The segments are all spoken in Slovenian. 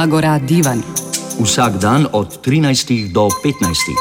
Agora Divan. Vsak dan od 13 do 15.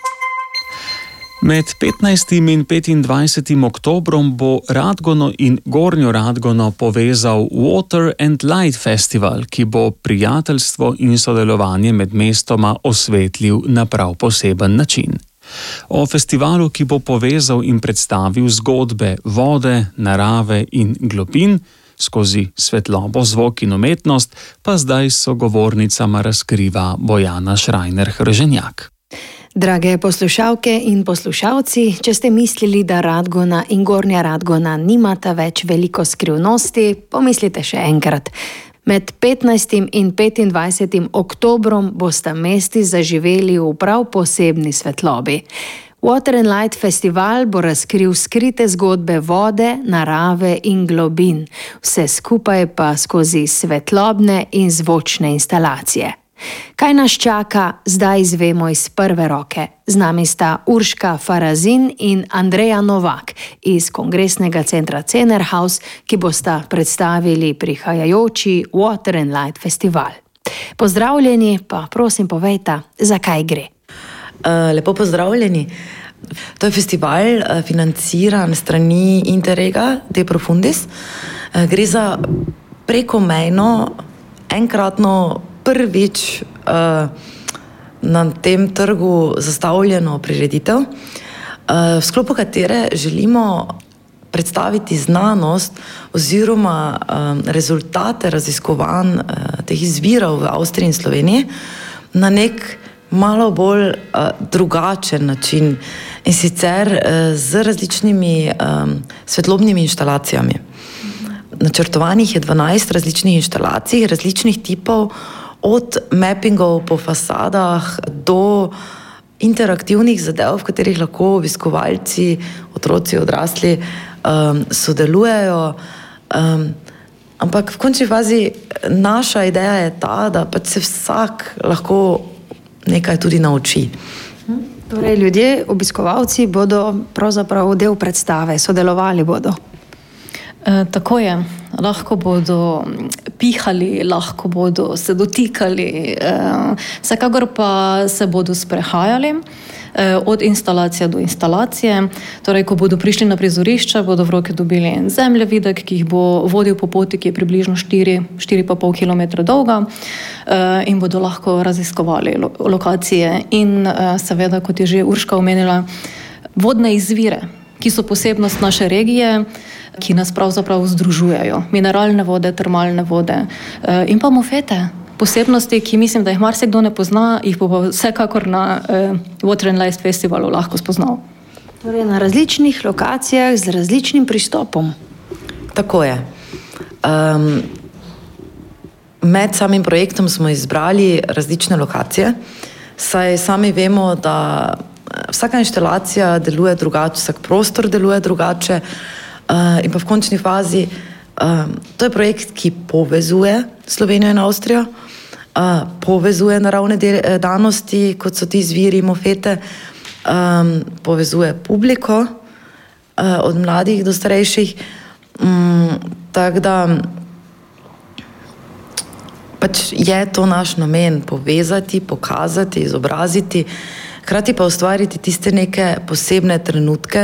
Med 15. in 25. oktobrom bo Radgono in Gornjo Radgono povezal Water and Light Festival, ki bo prijateljstvo in sodelovanje med mestoma osvetlil na prav poseben način. O festivalu, ki bo povezal in predstavil zgodbe vode, narave in globin skozi svetlobo, zvok in umetnost, pa zdaj s sogovornicama razkriva Bojana Šrajner-Hrženjak. Drage poslušalke in poslušalci, če ste mislili, da Radgona in Gornja Radgona nimata več veliko skrivnosti, pomislite še enkrat. Med 15. in 25. oktobrom bosta mesti zaživeli v prav posebni svetlobi. Water and Light Festival bo razkril skrite zgodbe vode, narave in globin, vse skupaj pa skozi svetlobne in zvočne instalacije. Kaj nas čaka, zdaj izvemo iz prve roke. Z nami sta Urška Farazin in Andreja Novak iz Kongresnega centra Cenerhaus, ki bosta predstavili prihajajoči Water and Light Festival. Pozdravljeni, pa prosim povejte, zakaj gre. Lepo pozdravljeni. To je festival financiran strani Interrega De Profundis. Gre za prekomejno, enkratno prvič na tem trgu zastavljeno prireditev, v sklopu katere želimo predstaviti znanost oziroma rezultate raziskovanj teh izvirov v Avstriji in Sloveniji na nek malo bolj drugačen način, in sicer z različnimi svetlobnimi inštalacijami. Načrtovanih je 12 različnih inštalacij, različnih tipov, od mappingov po fasadah do interaktivnih zadev, v katerih lahko obiskovalci, otroci, odrasli sodelujejo. Ampak v končni fazi naša ideja je ta, da pač se vsak lahko nekaj tudi nauči. Torej, ljudje, obiskovalci bodo pravzaprav del predstave, sodelovali bodo. Tako je. Lahko bodo pihali, lahko bodo se dotikali, vsekakor pa se bodo sprehajali od instalacije do instalacije. Torej, ko bodo prišli na prizorišče, bodo v roke dobili en zemljevidek, ki jih bo vodil po poti, ki je približno 4,5 km dolga, in bodo lahko raziskovali lokacije in seveda, kot je že Urška omenila, vodne izvire, ki so posebnost naše regije, ki nas pravzaprav združujejo. Mineralne vode, termalne vode in pa mofete. Posebnosti, ki mislim, da jih marsikdo ne pozna, jih bo vsekakor na Water and Light Festivalu lahko spoznal. Torej, na različnih lokacijah z različnim pristopom. Tako je. Med samim projektom smo izbrali različne lokacije, saj sami vemo, da vsaka inštalacija deluje drugače, vsak prostor deluje drugače, in pa v končni fazi to je projekt, ki povezuje Slovenijo in Avstrijo, povezuje naravne danosti, kot so ti izviri, mofete, povezuje publiko, od mladih do starejših, tako da pač je to naš namen, povezati, pokazati, izobraziti, hkrati pa ustvariti tiste neke posebne trenutke,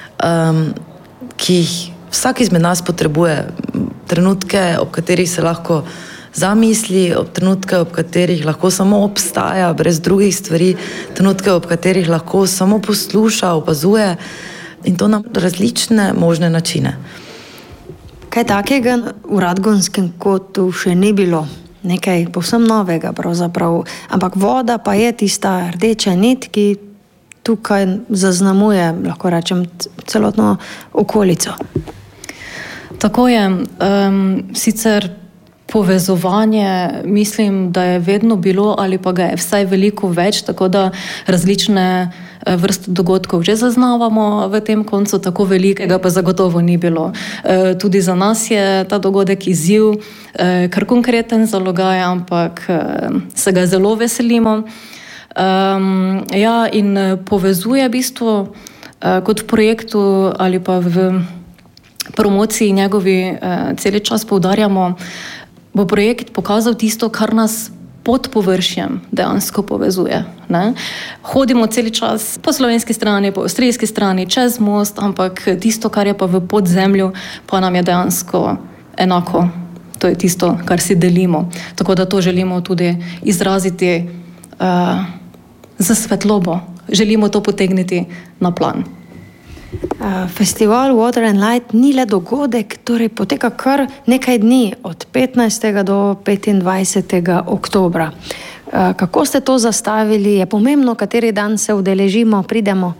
ki jih vsak izmed nas potrebuje. Trenutke, ob katerih se lahko zamisli, trenutke, ob katerih lahko samo obstaja, brez drugih stvari, trenutke, ob katerih lahko samo posluša, opazuje, in to na različne možne načine. Kaj takega v Radgonskem kotu še ni bilo? Nekaj povsem novega pravzaprav, ampak voda pa je tista rdeča nit, ki tukaj zaznamuje, lahko rečem, celotno okolico. Tako je. Sicer povezovanje, mislim, da je vedno bilo ali pa ga je vsaj veliko več, tako da različne vrste dogodkov že zaznavamo v tem koncu, tako velikega pa zagotovo ni bilo. Tudi za nas je ta dogodek izziv, kar konkreten zalogaj, ampak se ga zelo veselimo. In povezuje v bistvu kot v projektu ali pa v promociji njegovi celi čas poudarjamo, bo projekt pokazal tisto, kar nas pod površjem dejansko povezuje. Ne? Hodimo cel čas po slovenski strani, po avstrijski strani, čez most, ampak tisto, kar je pa v podzemlju, pa nam je dejansko enako. To je tisto, kar si delimo. Tako da to želimo tudi izraziti za svetlobo. Želimo to potegniti na plan. Festival Water and Light ni le dogodek, torej poteka kar nekaj dni, od 15. do 25. oktobra. Kako ste to zastavili? Je pomembno, kateri dan se udeležimo, pridemo?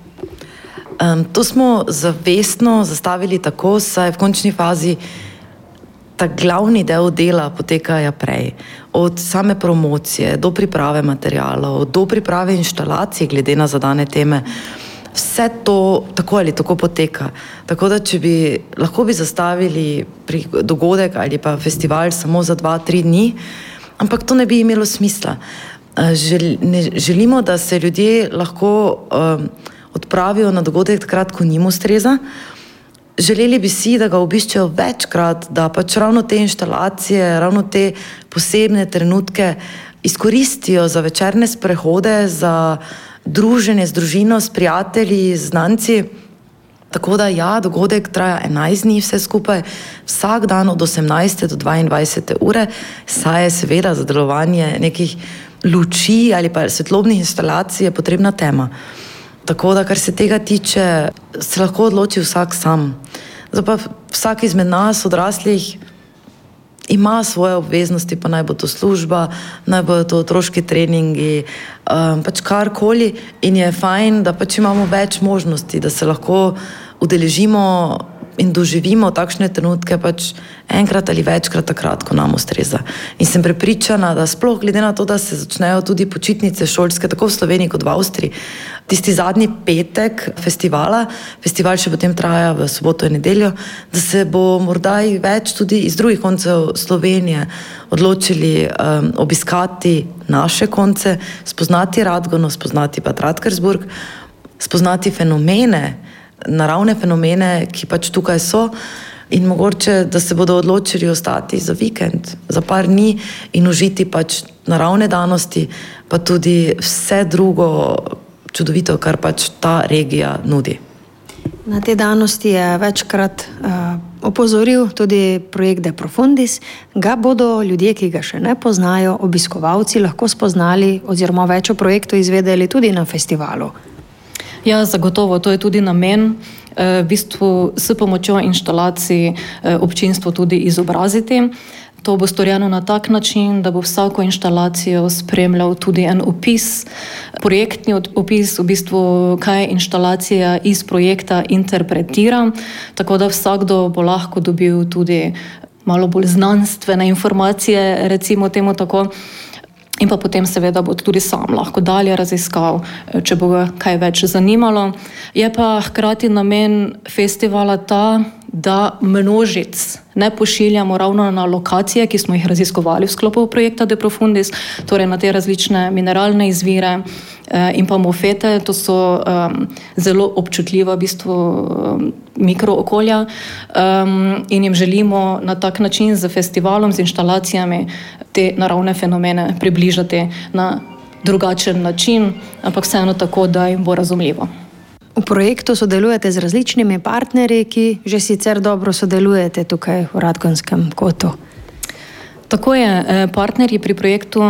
To smo zavestno zastavili tako, saj v končni fazi ta glavni del dela poteka prej. Od same promocije do priprave materialov, do priprave inštalacij glede na zadane teme. Vse to tako ali tako poteka. Tako da, če lahko bi zastavili dogodek ali pa festival samo za 2-3 dni, ampak to ne bi imelo smisla. Želimo, da se ljudje lahko odpravijo na dogodek takrat, ko njim ustreza. Želeli bi si, da ga obiščejo večkrat, da pač ravno te inštalacije, ravno te posebne trenutke izkoristijo za večerne sprehode, za druženje z družino, s prijatelji, z znanci. Tako da dogodek traja 11 dni vse skupaj, vsak dan od 18. do 22. ure, saj je seveda za delovanje nekih luči ali pa svetlobnih instalacij je potrebna tema. Tako da, kar se tega tiče, se lahko odloči vsak sam. Zdaj pa vsak izmed nas, odraslih, ima svoje obveznosti, pa naj bo to služba, naj bodo to otroški treningi, pač karkoli, in je fajn, da pač imamo več možnosti, da se lahko udeležimo in doživimo takšne trenutke pač enkrat ali večkrat takrat, ko nam ustreza. In sem prepričana, da sploh glede na to, da se začnejo tudi počitnice šolske, tako v Sloveniji kot v Avstriji, tisti zadnji petek festival še potem traja v soboto in nedeljo, da se bo morda več tudi iz drugih koncev Slovenije odločili obiskati naše konce, spoznati Radgono, spoznati Bad Radkersburg, spoznati fenomene, naravne fenomene, ki pač tukaj so, in mogoče, da se bodo odločili ostati za vikend, za par dni in užiti pač naravne danosti, pa tudi vse drugo čudovito, kar pač ta regija nudi. Na te danosti je večkrat opozoril tudi projekt De Profundis. Ga bodo ljudje, ki ga še ne poznajo, obiskovalci lahko spoznali oziroma več o projektu izvedeli tudi na festivalu? Ja, zagotovo, to je tudi namen, v bistvu s pomočjo inštalacij občinstvo tudi izobraziti. To bo storjeno na tak način, da bo vsako inštalacijo spremljal tudi en opis, projektni opis, v bistvu, kaj inštalacija iz projekta interpretira, tako da vsakdo bo lahko dobil tudi malo bolj znanstvene informacije, recimo temu tako. In pa potem seveda bo tudi sam lahko dalje raziskal, če bo ga kaj več zanimalo. Je pa hkrati namen festivala ta, da množic ne pošiljamo ravno na lokacije, ki smo jih raziskovali v sklopu projekta De Profundis, torej na te različne mineralne izvire in pa mofete. To so zelo občutljiva v bistvu mikrookolja in jim želimo na tak način z festivalom, z inštalacijami te naravne fenomene približati na drugačen način, ampak vseeno tako, da jim bo razumljivo. V projektu sodelujete z različnimi partnerji, ki že sicer dobro sodelujete tukaj v Radgonskem kotu. Tako je, partnerji pri projektu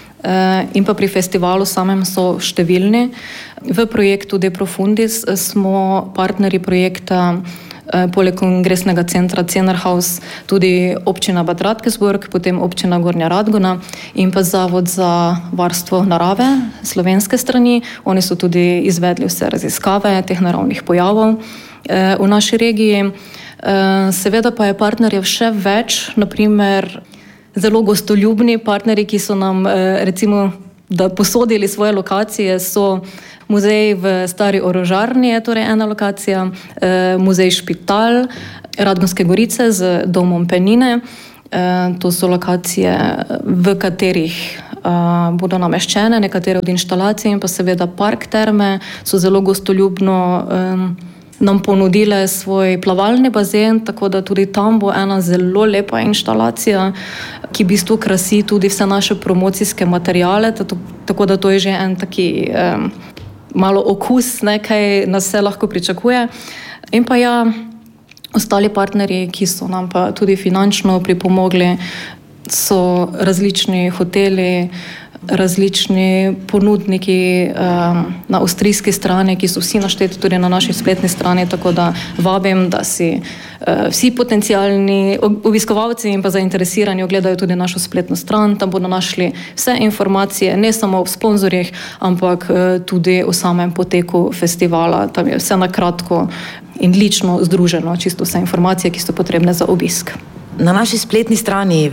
in pa pri festivalu samem so številni. V projektu De Profundis smo partnerji projekta poleg kongresnega centra Cenerhaus tudi občina Bad Radkersburg, potem občina Gornja Radgona in pa Zavod za varstvo narave slovenske strani. Oni so tudi izvedli vse raziskave teh naravnih pojavov v naši regiji. Seveda pa je partnerjev še več, naprimer zelo gostoljubni partnerji, ki so nam recimo da posodili svoje lokacije, so muzej v Stari orožarni, je torej ena lokacija, muzej Špital, Radgonske Gorice z domom Penine. To so lokacije, v katerih bodo nameščene nekatere od inštalacij, in pa seveda Park Terme so zelo gostoljubno nam ponudile svoj plavalni bazen, tako da tudi tam bo ena zelo lepa inštalacija, ki v bistvu krasi tudi vse naše promocijske materijale, tako da to je že en taki malo okus, kaj nas vse lahko pričakuje. In pa ja, ostali partnerji, ki so nam pa tudi finančno pripomogli, so različni hoteli, različni ponudniki na avstrijski strani, ki so vsi našteti tudi na naši spletni strani, tako da vabim, da si vsi potencialni obiskovalci in pa zainteresirani ogledajo tudi našo spletno stran, tam bodo našli vse informacije, ne samo o sponzorjih, ampak tudi o samem poteku festivala. Tam je vse na kratko in lično združeno, čisto vse informacije, ki so potrebne za obisk. Na naši spletni strani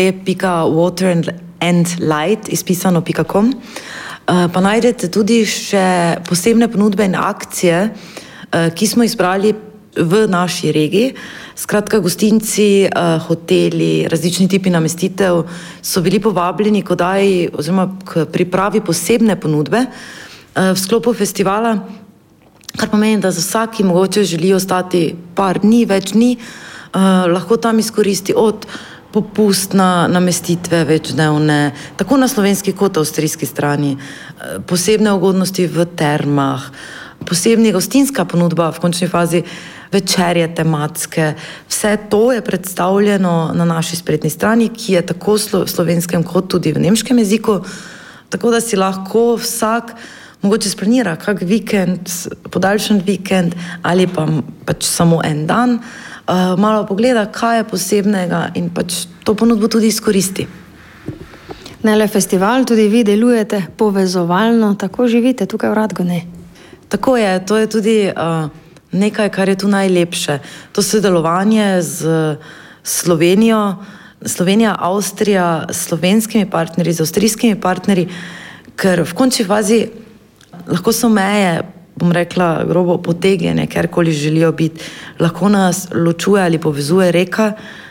www.waterandlight izpisano.com pa najdete tudi še posebne ponudbe in akcije, ki smo izbrali v naši regiji. Skratka, gostinci, hoteli, različni tipi namestitev so bili povabljeni k oddaji oziroma k pripravi posebne ponudbe v sklopu festivala, kar pomeni, da za vsak, ki mogoče želi ostati par dni, več dni, lahko tam izkoristi od popust na namestitve večdnevne, tako na slovenski kot avstrijski strani, posebne ugodnosti v termah, posebna gostinska ponudba, v končni fazi večerje tematske. Vse to je predstavljeno na naši spletni strani, ki je tako v slovenskem kot tudi v nemškem jeziku, tako da si lahko vsak mogoče splanira kak vikend, podaljšan vikend ali pa pač samo en dan, malo pogleda, kaj je posebnega in pač to ponudbo tudi izkoristi. Ne le festival, tudi vi delujete povezovalno, tako živite tukaj v Radgoni. Tako je, to je tudi nekaj, kar je tu najlepše. To sodelovanje z Slovenijo, Slovenija, Avstrija, s slovenskimi partnerji, z avstrijskimi partnerji, ker v končni fazi lahko so meje, bom rekla, grobo potegnjene, kjerkoli želijo biti, lahko nas ločuje ali povezuje reka.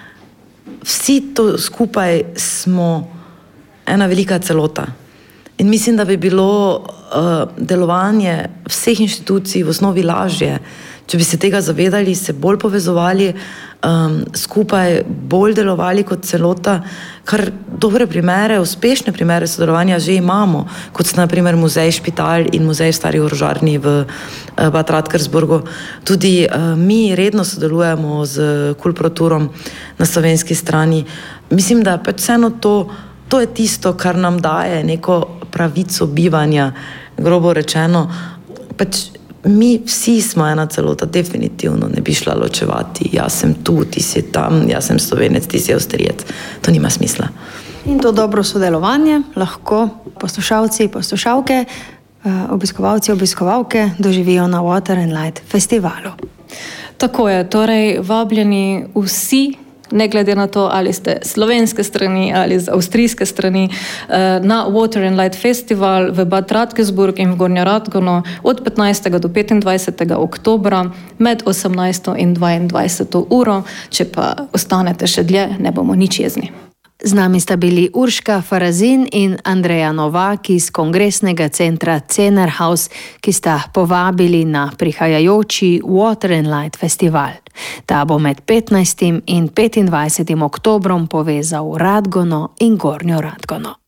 Vsi to skupaj smo ena velika celota. In mislim, da bi bilo delovanje vseh inštitucij v osnovi lažje, če bi se tega zavedali, se bolj povezovali, skupaj bolj delovali kot celota, kar dobre primere, uspešne primere sodelovanja že imamo, kot so na primer Muzej Špital in Muzej Starih orožarni v Bad Radkersburgu. Tudi mi redno sodelujemo z Kulproturom na slovenski strani. Mislim, da pač vseeno to je tisto, kar nam daje neko pravico bivanja, grobo rečeno. Pač mi vsi smo ena celota, definitivno ne bi šla ločevati. Jaz sem tu, ti si tam, jaz sem Slovenec, ti si Avstrijec. To nima smisla. In to dobro sodelovanje lahko poslušalci, poslušalke, obiskovalci, obiskovalke doživijo na Water and Light festivalu. Tako je, torej vabljeni vsi, ne glede na to, ali ste slovenske strani ali z avstrijske strani, na Water and Light Festival v Bad Radkersburg in v Gornjo Radgono od 15. do 25. oktobra med 18. in 22. uro. Če pa ostanete še dlje, ne bomo nič jezni. Z nami sta bili Urška Farazin in Andreja Novak iz kongresnega centra Cenerhaus, ki sta povabili na prihajajoči Water and Light festival. Ta bo med 15. in 25. oktobrom povezal Radgono in Gornjo Radgono.